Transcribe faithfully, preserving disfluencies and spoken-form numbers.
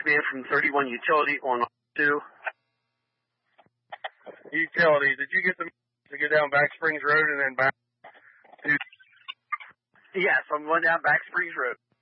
man from thirty-one Utility on two. Utility, did you get the to get down Back Springs Road and then back to? Yes, I'm going down Back Springs Road.